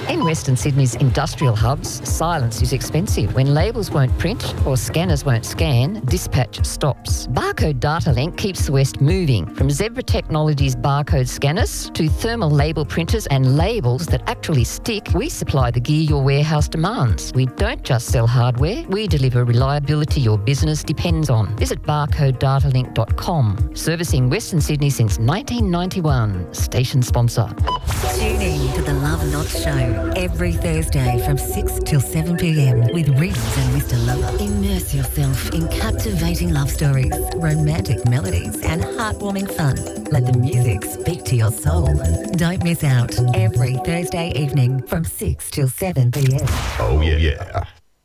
In Western Sydney's industrial hubs, silence is expensive. When labels won't print or scanners won't scan, dispatch stops. Barcode Data Link keeps the West moving. From Zebra Technologies barcode scanners to thermal label printers and labels that actually stick, we supply the gear your warehouse demands. We don't just sell hardware, we deliver reliability your business depends on. Visit barcodedatalink.com. Servicing Western Sydney since 1991. Station sponsor. Tune in to the Love Not Show every Thursday from 6 till 7 p.m. with Readings and Mr. Lover. Immerse yourself in captivating love stories, romantic melodies and heartwarming fun. Let the music speak to your soul. Don't miss out every Thursday evening from 6 till 7 p.m. Oh, yeah.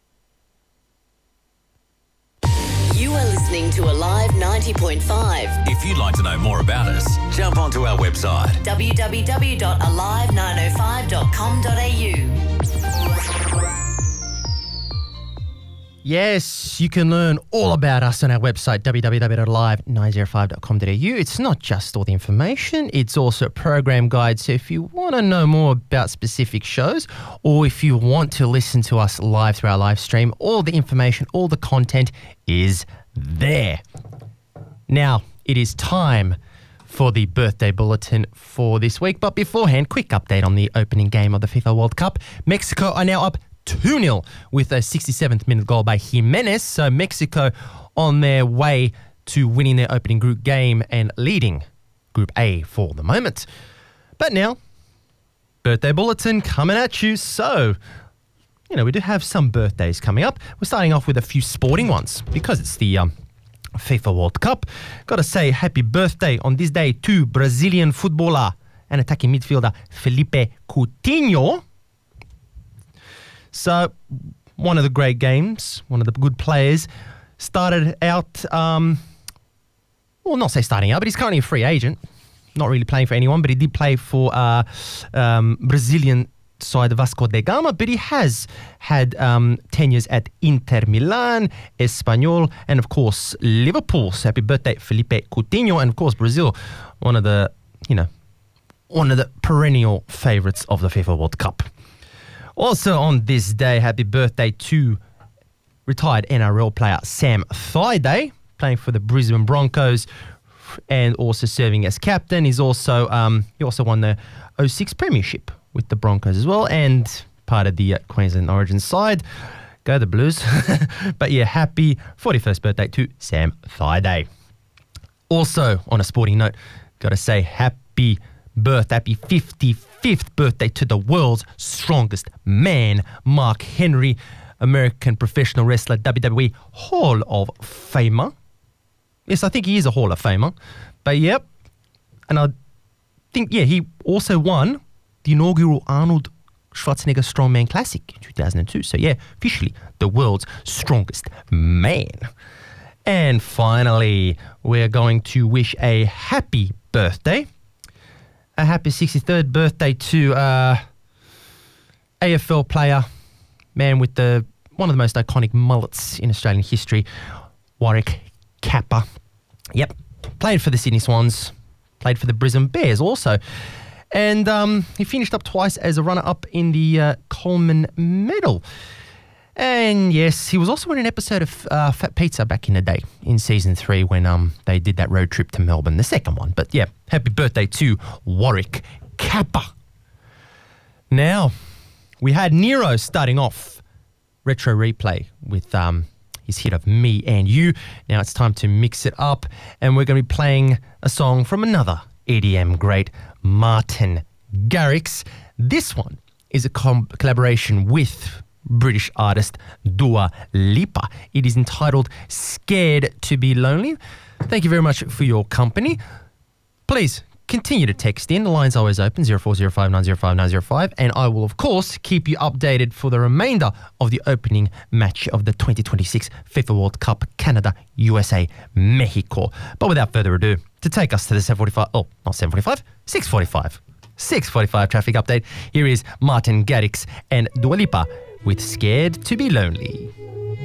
You are listening to Alive 90.5. If you'd like to know more about us, jump onto our website www.alive905.com.au. Yes, you can learn all about us on our website, www.alive905.com.au. It's not just all the information, it's also a program guide. So if you want to know more about specific shows or if you want to listen to us live through our live stream, all the information, all the content is there. Now, it is time for the birthday bulletin for this week. But beforehand, quick update on the opening game of the FIFA World Cup. Mexico are now up 2-0 with a 67th minute goal by Jimenez. So Mexico on their way to winning their opening group game and leading Group A for the moment. But now, birthday bulletin coming at you. So, we do have some birthdays coming up. We're starting off with a few sporting ones because it's the FIFA World Cup. Got to say happy birthday on this day to Brazilian footballer and attacking midfielder Felipe Coutinho. So, one of the great games, one of the good players, started out, not say starting out, but he's currently a free agent. Not really playing for anyone, but he did play for Brazilian side Vasco da Gama, but he has had tenures at Inter Milan, Espanyol, and of course Liverpool. So happy birthday, Felipe Coutinho, and of course Brazil, one of the perennial favourites of the FIFA World Cup. Also on this day, happy birthday to retired NRL player Sam Thaiday, playing for the Brisbane Broncos and also serving as captain. He also won the 06 Premiership with the Broncos as well and part of the Queensland Origin side. Go the Blues. But yeah, happy 41st birthday to Sam Thaiday. Also, on a sporting note, got to say happy 55th birthday to the world's strongest man, Mark Henry, American professional wrestler, WWE Hall of Famer. Yes, I think he is a Hall of Famer. But yep, and I think, he also won the inaugural Arnold Schwarzenegger Strongman Classic in 2002. So yeah, officially the world's strongest man. And finally, we're going to wish a happy birthday. A happy 63rd birthday to AFL player, man with one of the most iconic mullets in Australian history, Warwick Capper. Yep, played for the Sydney Swans, played for the Brisbane Bears also. And he finished up twice as a runner-up in the Coleman Medal. And yes, he was also in an episode of Fat Pizza back in the day in season 3 when they did that road trip to Melbourne, the second one. But yeah, happy birthday to Warwick Capper. Now, we had Nero starting off Retro Replay with his hit of Me and You. Now it's time to mix it up, and we're going to be playing a song from another EDM great, Martin Garrix. This one is a collaboration with British artist Dua Lipa. It is entitled Scared to Be Lonely. Thank you very much for your company. Please continue to text in. The line's always open, 0405905905, and I will, of course, keep you updated for the remainder of the opening match of the 2026 FIFA World Cup, Canada, USA, Mexico. But without further ado, to take us to the 6:45 traffic update, here is Martin Garrix and Dua Lipa with Scared to Be Lonely.